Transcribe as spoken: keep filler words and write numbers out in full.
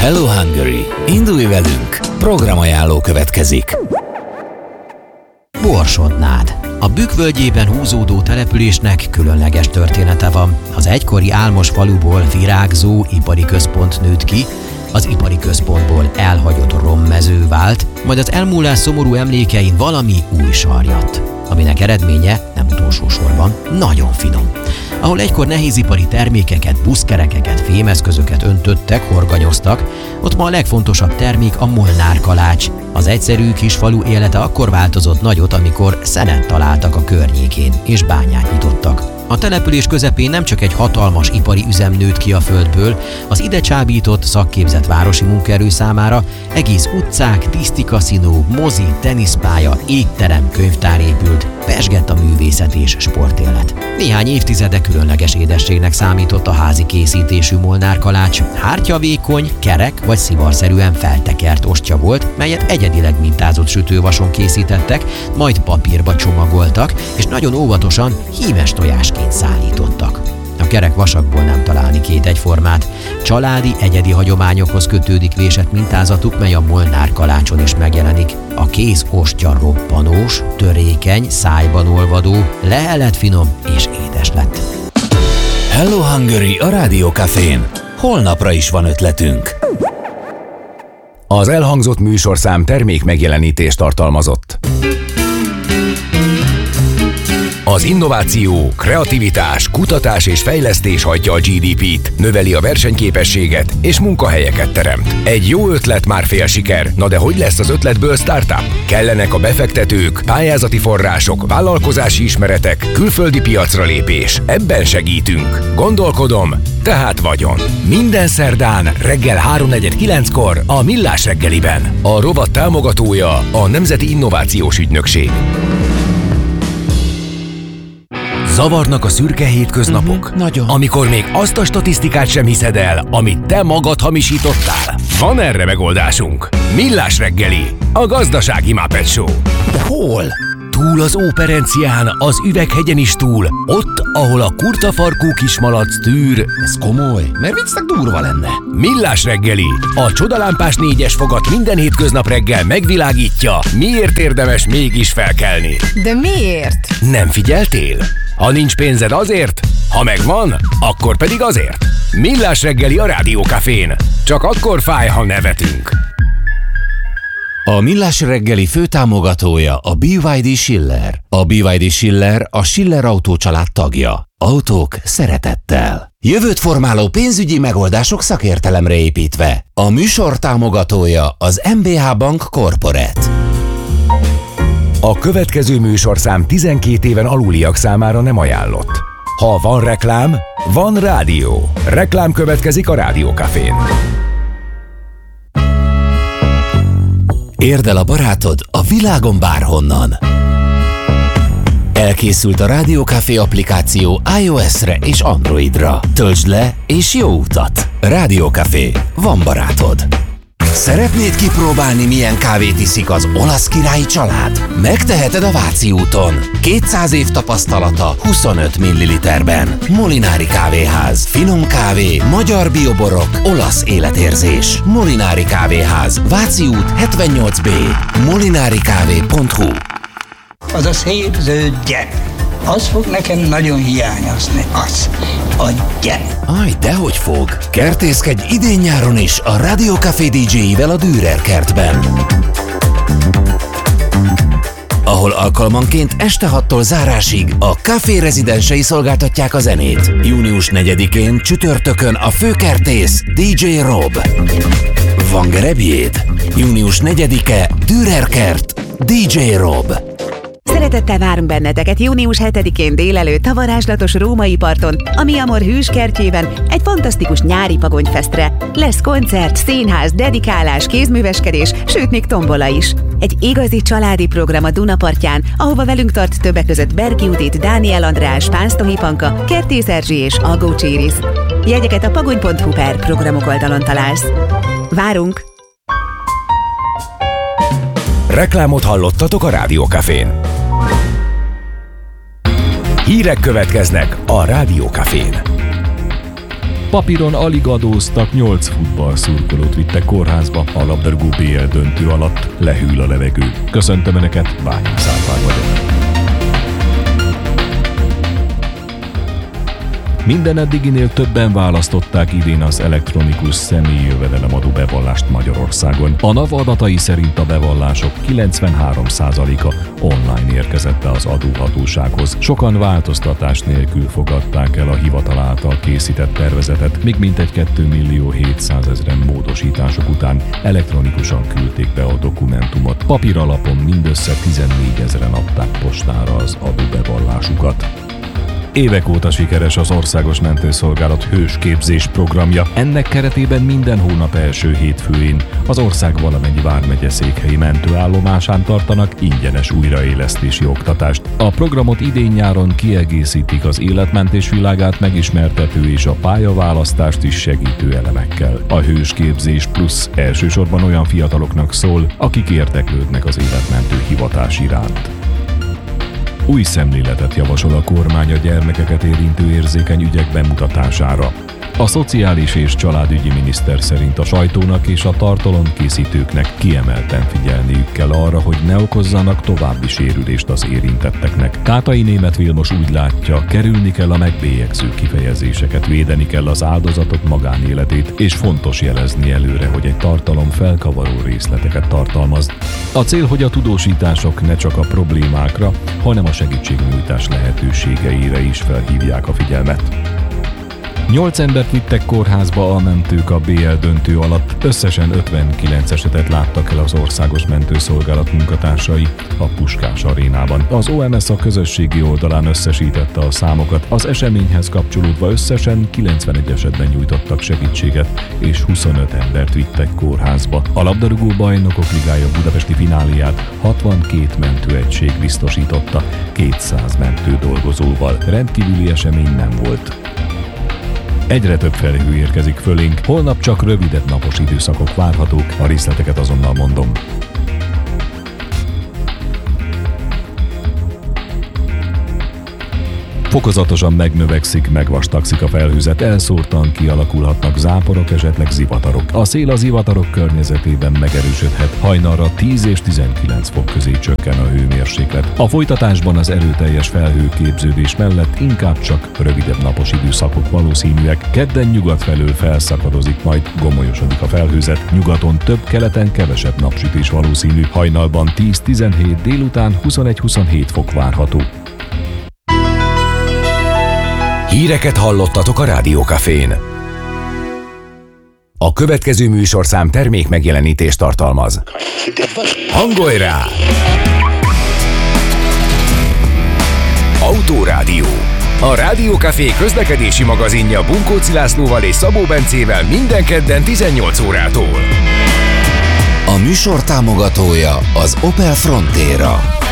Hello Hungary! Indulj velünk! Programajánló következik. Borsodnád. A Bükk völgyében húzódó településnek különleges története van. Az egykori álmos faluból virágzó ipari központ nőtt ki, az ipari központból elhagyott rommező vált, majd az elmúlás szomorú emlékein valami új sarjadt, aminek eredménye nem utolsó sorban nagyon finom. Ahol egykor nehézipari termékeket, buszkerekeket, fémeszközöket öntöttek, horganyoztak, ott ma a legfontosabb termék a Molnár kalács. Az egyszerű kis falu élete akkor változott nagyot, amikor szenet találtak a környékén, és bányát nyitottak. A település közepén nem csak egy hatalmas ipari üzem nőtt ki a földből, az ide csábított, szakképzett városi munkaerő számára egész utcák, tisztikaszinó, mozi, teniszpálya, étterem, könyvtár épült, pezsgett a művészet és sportélet. Néhány évtizede különleges édességnek számított a házi készítésű Molnár kalács. Hártya vékony, kerek vagy szivarszerűen feltekert ostya volt, melyet egyedileg mintázott sütővason készítettek, majd papírba csomagoltak, és nagyon óvatosan hímes tojásként szállítottak. A kerek vasakból nem találni két egyformát. Családi, egyedi hagyományokhoz kötődik vésett mintázatuk, mely a Molnár kalácson is megjelenik. A kész ostya roppanós, törékeny, szájban olvadó, lehelet finom és édes lett. Hello Hungary a Rádió Cafén. Holnapra is van ötletünk. Az elhangzott műsorszám termék megjelenítést tartalmazott. Az innováció, kreativitás, kutatás és fejlesztés hajtja a gé dé pét, növeli a versenyképességet és munkahelyeket teremt. Egy jó ötlet már fél siker, na de hogy lesz az ötletből startup? Kellenek a befektetők, pályázati források, vállalkozási ismeretek, külföldi piacra lépés. Ebben segítünk. Gondolkodom, tehát vagyon. Minden szerdán reggel háromnegyed kilenckor a Millás reggeliben. A rovat támogatója a Nemzeti Innovációs Ügynökség. Zavarnak a szürke hétköznapok? Uh-huh, nagyon. Amikor még azt a statisztikát sem hiszed el, amit te magad hamisítottál? Van erre megoldásunk. Millás reggeli, a gazdasági Muppet Show. De hol? Túl az Óperencián, az Üveghegyen is túl, ott, ahol a kurtafarkú kismalac tűr. Ez komoly, mert viccnek durva lenne. Millás reggeli, a csodalámpás négyes fogat minden hétköznap reggel megvilágítja, miért érdemes mégis felkelni. De miért? Nem figyeltél? Ha nincs pénzed azért, ha megvan, akkor pedig azért. Millás reggeli a Rádió Cafén. Csak akkor fáj, ha nevetünk. A Millás reggeli főtámogatója a bé vé dé Schiller. A bé vé dé Schiller a Schiller Autó család tagja. Autók szeretettel. Jövőt formáló pénzügyi megoldások szakértelemre építve. A műsor támogatója az em bé há Bank Corporate. A következő műsorszám tizenkét éven aluliak számára nem ajánlott. Ha van reklám, van rádió. Reklám következik a Rádió Cafén. Érd el a barátod a világon bárhonnan. Elkészült a Rádió Café applikáció iOS-re és Androidra. Töltsd le és jó utat! Rádió Café. Van barátod. Szeretnéd kipróbálni, milyen kávét iszik az olasz királyi család? Megteheted a Váci úton. kétszáz év tapasztalata huszonöt milliliterben. Molinári kávéház. Finom kávé, magyar bioborok, olasz életérzés. Molinári kávéház. Váci út hetvennyolc bé. molinarikávé pont hu. Az a szép zöld gyep. Az fog nekem nagyon hiányozni. Az. A gyep. Aj, dehogy fog. Kertészkedj idén-nyáron is a Rádió Café dé jéivel a Dürer kertben. Ahol alkalmanként este hattól zárásig a Café rezidensei szolgáltatják a zenét. június negyedikén csütörtökön a főkertész dé dzsé Rob. Van gerebjéd? június negyedike Dürer kert dé dzsé Rob. Szeretettel várunk benneteket június hetedikén délelőtt a varázslatos római parton, a Mi Amor hűs kertjében egy fantasztikus nyári pagonyfesztre. Lesz koncert, színház, dedikálás, kézműveskedés, sőt még tombola is. Egy igazi családi program a Dunapartján, ahova velünk tart többek között Berki Judit, Dániel András, Pánsztohi Panka, Kertész Erzsi és Algó Cséris. Jegyeket a pagony pont hu per programok oldalon találsz. Várunk! Reklámot hallottatok a Rádió Cafén. Hírek következnek a Rádió Cafén. Papíron alig adóztak, nyolc futballszurkolót vittek kórházba, a labdarúgó bé el döntő alatt lehűl a levegő. Köszöntöm Önöket, Bányász Árpád vagyok. Minden eddiginél többen választották idén az elektronikus személyi jövedelemadó bevallást Magyarországon. A NAV adatai szerint a bevallások kilencvenhárom százaléka online érkezett be az adóhatósághoz. Sokan változtatás nélkül fogadták el a hivatal által készített tervezetet, még mintegy két millió hétszázezren módosítások után elektronikusan küldték be a dokumentumot. Papíralapon mindössze tizennégyezren adták postára az adóbevallásukat. Évek óta sikeres az Országos Mentőszolgálat hősképzés programja. Ennek keretében minden hónap első hétfőjén az ország valamennyi vármegye székhelyi mentőállomásán tartanak ingyenes újraélesztési oktatást. A programot idén-nyáron kiegészítik az életmentés világát megismertető és a pályaválasztást is segítő elemekkel. A hősképzés plusz elsősorban olyan fiataloknak szól, akik érdeklődnek az életmentő hivatás iránt. Új szemléletet javasol a kormány a gyermekeket érintő érzékeny ügyek bemutatására. A szociális és családügyi miniszter szerint a sajtónak és a tartalomkészítőknek kiemelten figyelniük kell arra, hogy ne okozzanak további sérülést az érintetteknek. Kátai Németh Vilmos úgy látja, kerülni kell a megbélyegző kifejezéseket, védeni kell az áldozatok magánéletét, és fontos jelezni előre, hogy egy tartalom felkavaró részleteket tartalmaz. A cél, hogy a tudósítások ne csak a problémákra, hanem a segítségnyújtás lehetőségeire is felhívják a figyelmet. Nyolc embert vittek kórházba a mentők a bé el döntő alatt. Összesen ötvenkilenc esetet láttak el az Országos Mentőszolgálat munkatársai a Puskás arénában. Az o em es a közösségi oldalán összesítette a számokat. Az eseményhez kapcsolódva összesen kilencvenegy esetben nyújtottak segítséget, és huszonöt embert vittek kórházba. A labdarúgó bajnokok ligája budapesti fináléját hatvankét mentőegység biztosította, kétszáz mentő dolgozóval. Rendkívüli esemény nem volt. Egyre több felhő érkezik fölénk, holnap csak rövidebb napos időszakok várhatók, a részleteket azonnal mondom. Fokozatosan megnövekszik, megvastagszik a felhőzet, elszórtan kialakulhatnak záporok, esetleg zivatarok. A szél az zivatarok környezetében megerősödhet, hajnalra tíz és tizenkilenc fok közé csökken a hőmérséklet. A folytatásban az erőteljes felhőképződés mellett inkább csak rövidebb napos időszakok valószínűek. Kedden nyugat felől felszakadozik, majd gomolyosodik a felhőzet. Nyugaton több, keleten kevesebb napsütés valószínű. Hajnalban tíz-tizenhét, délután huszonegy-huszonhét fok várható. Híreket hallottatok a Rádió Cafén. A következő műsorszám termék megjelenítést tartalmaz. Hangolj rá! Autórádió. A Rádió Café közlekedési magazinja Bunkóci Lászlóval és Szabó Bencével minden kedden tizennyolc órától. A műsor támogatója az Opel Frontera.